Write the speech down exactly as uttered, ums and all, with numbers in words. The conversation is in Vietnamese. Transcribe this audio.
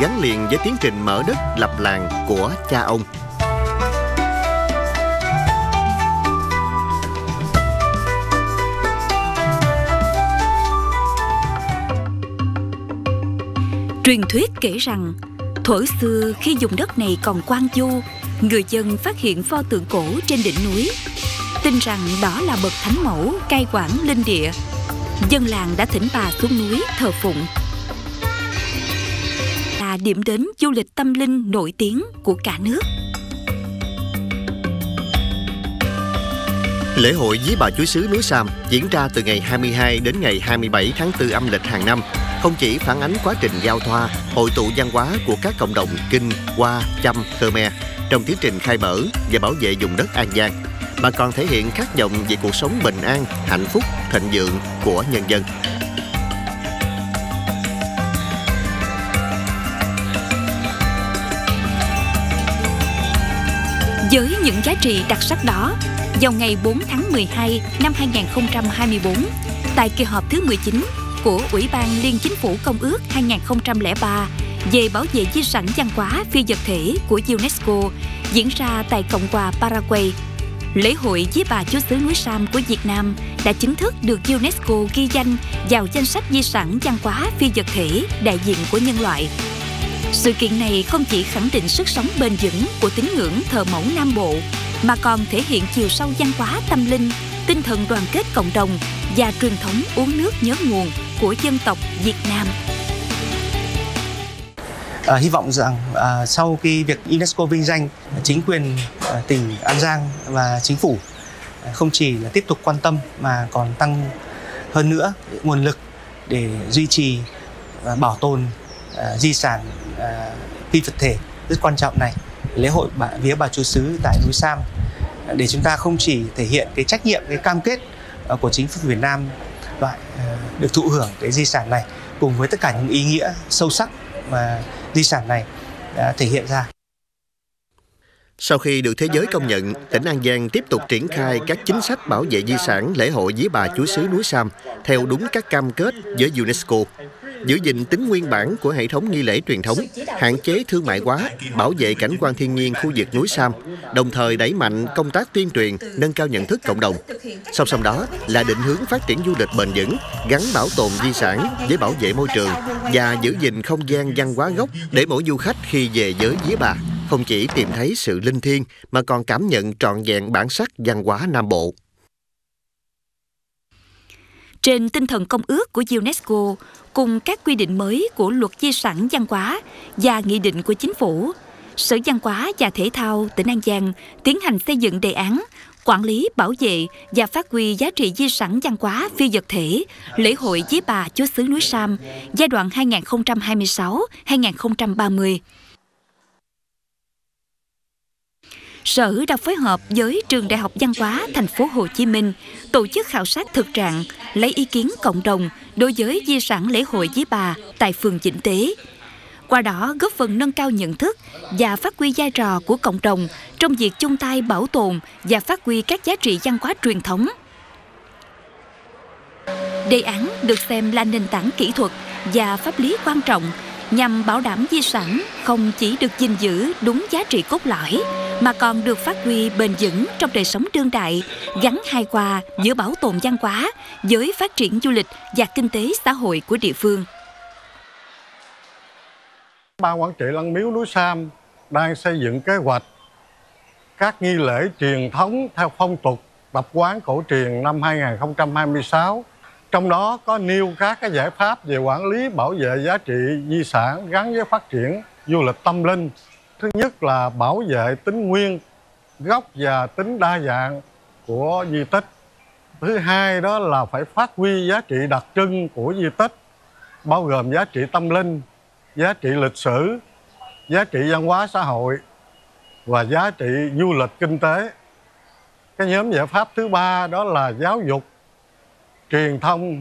gắn liền với tiến trình mở đất lập làng của cha ông. Truyền thuyết kể rằng, thuở xưa khi vùng đất này còn hoang vu, người dân phát hiện pho tượng cổ trên đỉnh núi, tin rằng đó là bậc thánh mẫu cai quản linh địa. Dân làng đã thỉnh bà xuống núi thờ phụng, là điểm đến du lịch tâm linh nổi tiếng của cả nước. Lễ hội Vía Bà Chúa Xứ núi Sam diễn ra từ ngày hai mươi hai đến ngày hai mươi bảy tháng tư âm lịch hàng năm, không chỉ phản ánh quá trình giao thoa, hội tụ văn hóa của các cộng đồng Kinh, Hoa, Chăm, Khmer trong tiến trình khai mở và bảo vệ vùng đất An Giang, mà còn thể hiện khát vọng về cuộc sống bình an, hạnh phúc, thịnh vượng của nhân dân. Với những giá trị đặc sắc đó, vào ngày bốn tháng mười hai năm hai nghìn không trăm hai mươi tư, tại kỳ họp thứ mười chín của Ủy ban Liên Chính phủ Công ước hai nghìn không trăm lẻ ba về bảo vệ di sản văn hóa phi vật thể của UNESCO diễn ra tại Cộng hòa Paraguay, lễ hội Vía Bà Chúa Xứ núi Sam của Việt Nam đã chính thức được UNESCO ghi danh vào danh sách di sản văn hóa phi vật thể đại diện của nhân loại. Sự kiện này không chỉ khẳng định sức sống bền vững của tín ngưỡng thờ mẫu Nam Bộ, mà còn thể hiện chiều sâu văn hóa tâm linh, tinh thần đoàn kết cộng đồng và truyền thống uống nước nhớ nguồn của dân tộc Việt Nam. À, hy vọng rằng à, sau khi việc UNESCO vinh danh, chính quyền à, tỉnh An Giang và chính phủ à, không chỉ là tiếp tục quan tâm mà còn tăng hơn nữa nguồn lực để duy trì và bảo tồn à, di sản à, phi vật thể rất quan trọng này, lễ hội bà, Vía Bà Chúa Xứ tại núi Sam, để chúng ta không chỉ thể hiện cái trách nhiệm, cái cam kết à, của chính phủ Việt Nam loại à, được thụ hưởng cái di sản này, cùng với tất cả những ý nghĩa sâu sắc mà di sản này đã thể hiện ra. Sau khi được thế giới công nhận, tỉnh An Giang tiếp tục triển khai các chính sách bảo vệ di sản lễ hội Vía Bà Chúa Xứ núi Sam theo đúng các cam kết với UNESCO, giữ gìn tính nguyên bản của hệ thống nghi lễ truyền thống, hạn chế thương mại hóa, bảo vệ cảnh quan thiên nhiên khu vực núi Sam, đồng thời đẩy mạnh công tác tuyên truyền, nâng cao nhận thức cộng đồng. Song song đó là định hướng phát triển du lịch bền vững, gắn bảo tồn di sản với bảo vệ môi trường và giữ gìn không gian văn hóa gốc để mỗi du khách khi về với Vía Bà không chỉ tìm thấy sự linh thiêng mà còn cảm nhận trọn vẹn bản sắc văn hóa Nam Bộ. Trên tinh thần công ước của UNESCO, cùng các quy định mới của Luật Di sản Văn hóa và nghị định của Chính phủ, Sở Văn hóa và Thể thao tỉnh An Giang tiến hành xây dựng đề án quản lý, bảo vệ và phát huy giá trị di sản văn hóa phi vật thể lễ hội Vía Bà Chúa Xứ núi Sam giai đoạn hai nghìn không trăm hai mươi sáu đến hai nghìn không trăm ba mươi. Sở đã phối hợp với Trường Đại học Văn hóa Thành phố Hồ Chí Minh tổ chức khảo sát thực trạng, lấy ý kiến cộng đồng đối với di sản lễ hội Vía Bà tại phường Vĩnh Tế. Qua đó góp phần nâng cao nhận thức và phát huy vai trò của cộng đồng trong việc chung tay bảo tồn và phát huy các giá trị văn hóa truyền thống. Đề án được xem là nền tảng kỹ thuật và pháp lý quan trọng nhằm bảo đảm di sản không chỉ được gìn giữ đúng giá trị cốt lõi, mà còn được phát huy bền vững trong đời sống đương đại, gắn hài hòa giữa bảo tồn văn hóa với phát triển du lịch và kinh tế xã hội của địa phương. Ban quản trị Lăng Miếu núi Sam đang xây dựng kế hoạch các nghi lễ truyền thống theo phong tục tập quán cổ truyền năm hai nghìn không trăm hai mươi sáu. Trong đó có nêu các cái giải pháp về quản lý bảo vệ giá trị di sản gắn với phát triển du lịch tâm linh. Thứ nhất là bảo vệ tính nguyên gốc và tính đa dạng của di tích. Thứ hai đó là phải phát huy giá trị đặc trưng của di tích, bao gồm giá trị tâm linh, giá trị lịch sử, giá trị văn hóa xã hội và giá trị du lịch kinh tế. Cái nhóm giải pháp thứ ba đó là giáo dục, truyền thông